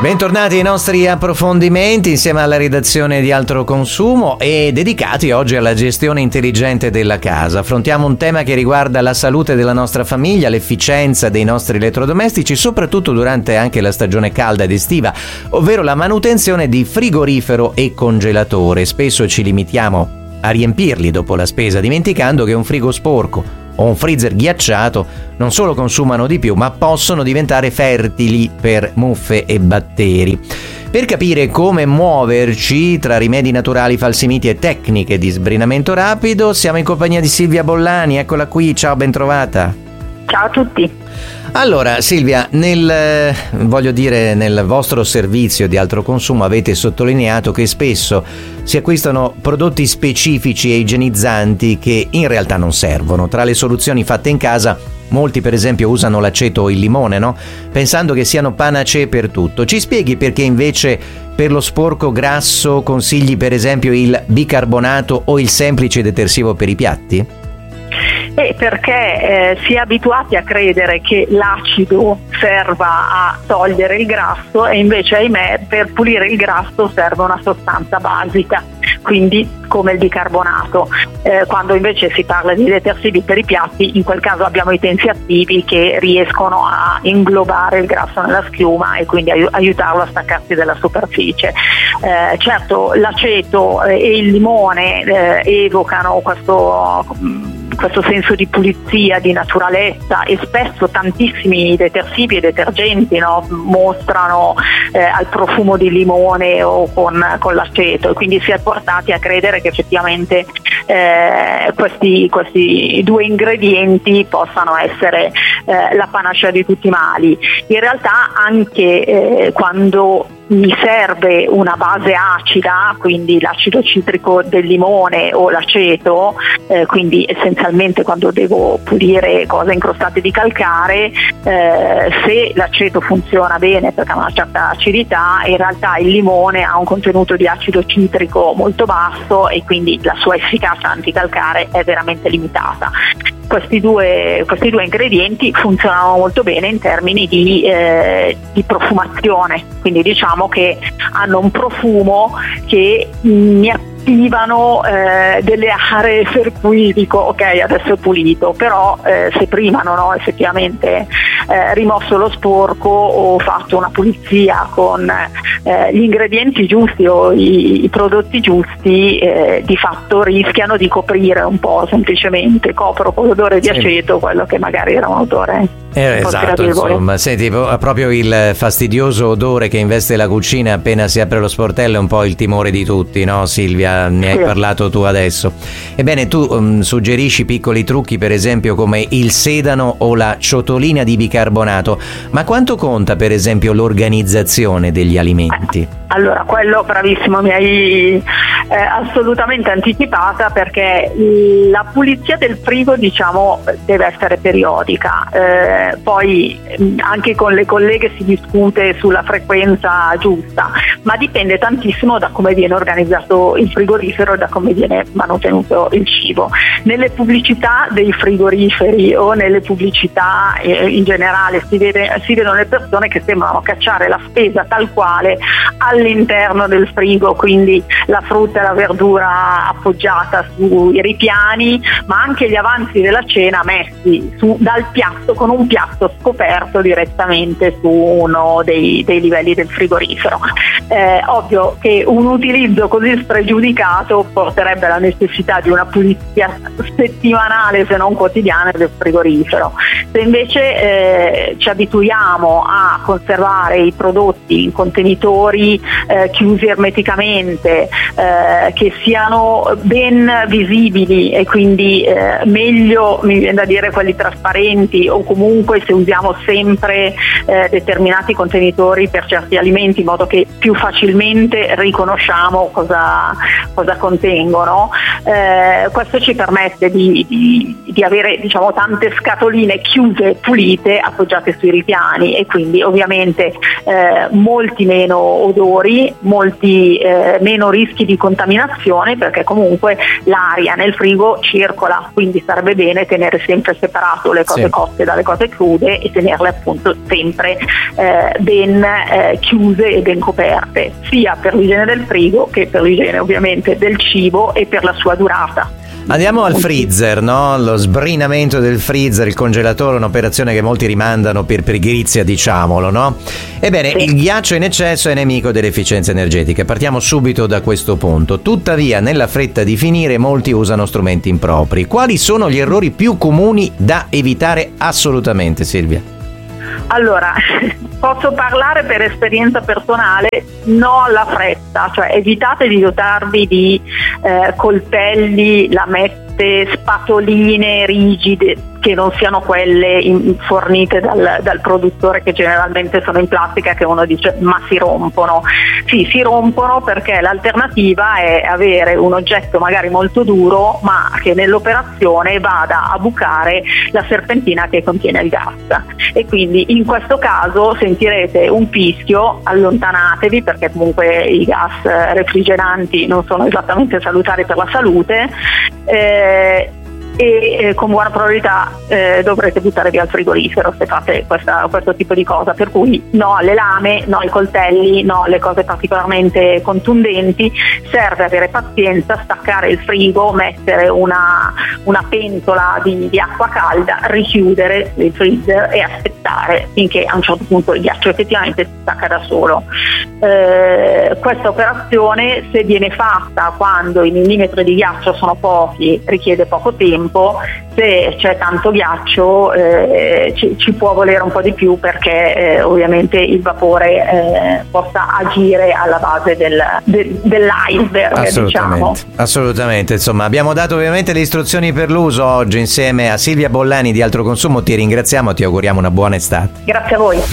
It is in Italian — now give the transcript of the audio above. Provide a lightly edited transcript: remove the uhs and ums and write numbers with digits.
Bentornati ai nostri approfondimenti insieme alla redazione di Altro Consumo e dedicati oggi alla gestione intelligente della casa. Affrontiamo un tema che riguarda la salute della nostra famiglia, l'efficienza dei nostri elettrodomestici, soprattutto durante anche la stagione calda ed estiva, ovvero la manutenzione di frigorifero e congelatore. Spesso ci limitiamo a riempirli dopo la spesa, dimenticando che un frigo sporco o un freezer ghiacciato non solo consumano di più, ma possono diventare fertili per muffe e batteri. Per capire come muoverci tra rimedi naturali, falsi miti e tecniche di sbrinamento rapido, siamo in compagnia di Silvia Bollani. Eccola qui, ciao, ben trovata. Ciao a tutti. Allora Silvia, nel vostro servizio di Altro Consumo avete sottolineato che spesso si acquistano prodotti specifici e igienizzanti che in realtà non servono. Tra le soluzioni fatte in casa, molti per esempio usano l'aceto o il limone, no? Pensando che siano panacee per tutto. Ci spieghi perché invece per lo sporco grasso consigli per esempio il bicarbonato o il semplice detersivo per i piatti? Perché si è abituati a credere che l'acido serva a togliere il grasso e invece, ahimè, per pulire il grasso serve una sostanza basica, quindi come il bicarbonato. Quando invece si parla di detersivi per i piatti, in quel caso abbiamo i tensiattivi che riescono a inglobare il grasso nella schiuma e quindi aiutarlo a staccarsi dalla superficie. Certo, l'aceto e il limone evocano questo senso di pulizia, di naturalezza, e spesso tantissimi detersivi e detergenti, no, mostrano al profumo di limone o con l'aceto, e quindi si è portati a credere che effettivamente questi due ingredienti possano essere la panacea di tutti i mali. In realtà anche quando mi serve una base acida, quindi l'acido citrico del limone o l'aceto, quindi essenzialmente quando devo pulire cose incrostate di calcare, se l'aceto funziona bene perché ha una certa acidità, in realtà il limone ha un contenuto di acido citrico molto basso e quindi la sua efficacia anticalcare è veramente limitata. Questi due ingredienti funzionano molto bene in termini di profumazione, quindi diciamo che hanno un profumo che mi attivano delle aree per cui dico ok, adesso è pulito, però se prima non ho effettivamente rimosso lo sporco o fatto una pulizia con gli ingredienti giusti o i prodotti giusti, di fatto rischiano di coprire un po', semplicemente copro con l'odore di aceto quello che magari era un odore esatto, insomma, senti, proprio il fastidioso odore che investe la cucina appena si apre lo sportello è un po' il timore di tutti, no Silvia? Ne hai parlato tu adesso. Ebbene, tu suggerisci piccoli trucchi, per esempio come il sedano o la ciotolina di bicarbonato, ma quanto conta per esempio l'organizzazione degli alimenti? Allora, quello bravissimo, mi hai assolutamente anticipata, perché la pulizia del frigo, diciamo, deve essere periodica. Poi anche con le colleghe si discute sulla frequenza giusta, ma dipende tantissimo da come viene organizzato il frigorifero e da come viene manutenuto il cibo. Nelle pubblicità dei frigoriferi o nelle pubblicità in generale si vedono le persone che sembrano cacciare la spesa tal quale all'interno del frigo, quindi la frutta e la verdura appoggiata sui ripiani, ma anche gli avanzi della cena messi dal piatto, con un piatto scoperto direttamente su uno dei livelli del frigorifero. Ovvio che un utilizzo così spregiudicato porterebbe alla necessità di una pulizia settimanale, se non quotidiana, del frigorifero. Se invece ci abituiamo a conservare i prodotti in contenitori chiusi ermeticamente, che siano ben visibili e quindi meglio, mi viene da dire, quelli trasparenti, o comunque se usiamo sempre determinati contenitori per certi alimenti, in modo che più facilmente riconosciamo cosa contengono. Questo ci permette di avere, diciamo, tante scatoline chiuse e pulite appoggiate sui ripiani, e quindi ovviamente molti meno odori, molti meno rischi di contaminazione, perché comunque l'aria nel frigo circola, quindi sarebbe bene tenere sempre separato le cose cotte dalle cose crude e tenerle appunto sempre ben chiuse e ben coperte, sia per l'igiene del frigo che per l'igiene ovviamente del cibo e per la sua durata. Andiamo al freezer, no? Lo sbrinamento del freezer, il congelatore, un'operazione che molti rimandano per pigrizia, diciamolo, no? Ebbene, sì. Il ghiaccio in eccesso è nemico dell'efficienza energetica. Partiamo subito da questo punto. Tuttavia, nella fretta di finire, molti usano strumenti impropri. Quali sono gli errori più comuni da evitare assolutamente, Silvia? Allora, posso parlare per esperienza personale: no alla fretta, cioè evitate di dotarvi di coltelli, lamette, spatoline rigide che non siano quelle fornite dal produttore, che generalmente sono in plastica, che uno dice ma si rompono. Sì, si rompono perché l'alternativa è avere un oggetto magari molto duro ma che nell'operazione vada a bucare la serpentina che contiene il gas, e quindi in questo caso sentirete un fischio, allontanatevi, perché comunque i gas refrigeranti non sono esattamente salutari per la salute, e con buona probabilità dovrete buttare via il frigorifero se fate questo tipo di cosa, per cui no alle lame, no ai coltelli, no alle cose particolarmente contundenti. Serve avere pazienza, staccare il frigo, mettere una pentola di acqua calda, richiudere il freezer e aspettare finché a un certo punto il ghiaccio effettivamente si stacca da solo. Questa operazione, se viene fatta quando i millimetri di ghiaccio sono pochi, richiede poco tempo. Se c'è tanto ghiaccio ci può volere un po' di più, perché ovviamente il vapore possa agire alla base dell'iceberg. Assolutamente, diciamo. Assolutamente. Insomma, abbiamo dato ovviamente le istruzioni per l'uso oggi insieme a Silvia Bollani di Altro Consumo. Ti ringraziamo, ti auguriamo una buona estate. Grazie a voi.